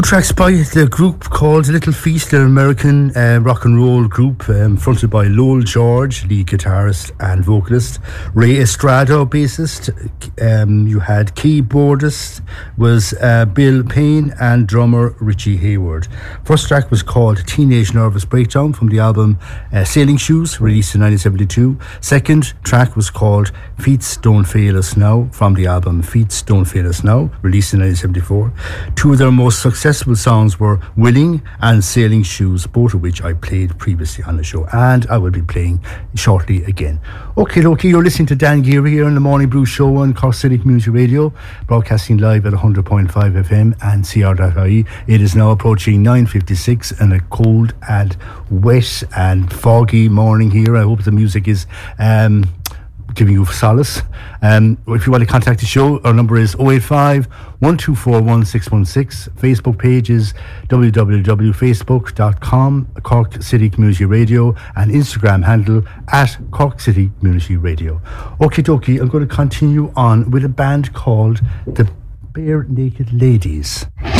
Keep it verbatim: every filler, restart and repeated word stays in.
Two tracks by the group called Little Feast, they're an American uh, rock and roll group um, fronted by Lowell George, lead guitarist and vocalist, Ray Estrada, bassist. Um, you had keyboardist was uh, Bill Payne and drummer Richie Hayward. First track was called Teenage Nervous Breakdown from the album uh, Sailing Shoes, released in nineteen seventy-two. Second track was called Feet Don't Fail Us Now from the album Feet Don't Fail Us Now, released in nineteen seventy-four. Two of their most successful songs were Willing and Sailing Shoes, both of which I played previously on the show, and I will be playing shortly again. Okay, okay, you're listening to Dan Geary here on the Morning Brew Show on Cork City Community Radio, broadcasting live at one hundred point five F M and C R dot I E. It is now approaching nine fifty-six and a cold and wet and foggy morning here. I hope the music is um, giving you solace. Um, if you want to contact the show, our number is oh eight five, one two four, one six one six. Facebook page is w w w dot facebook dot com Cork City Community Radio, and Instagram handle at Cork City Community Radio. Okie dokie, I'm going to continue on with a band called the Bare Naked Ladies.